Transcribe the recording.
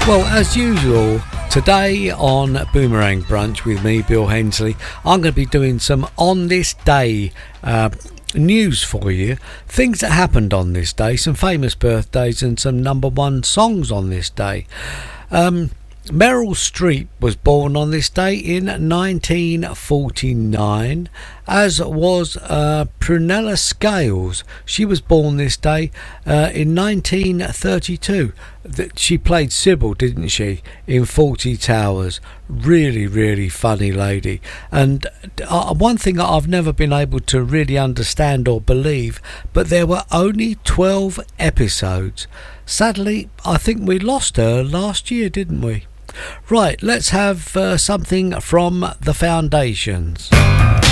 Well, as usual, today on Boomerang Brunch with me, Bill Hensley, I'm going to be doing some on this day news for you. Things that happened on this day, some famous birthdays and some number one songs on this day. Meryl Streep was born on this day in 1949, as was Prunella Scales. She was born this day in 1932. She played Sybil, didn't she, in Fawlty Towers. Really, really funny lady. And one thing I've never been able to really understand or believe, but there were only 12 episodes. Sadly, I think we lost her last year, didn't we? Right, let's have something from the Foundations.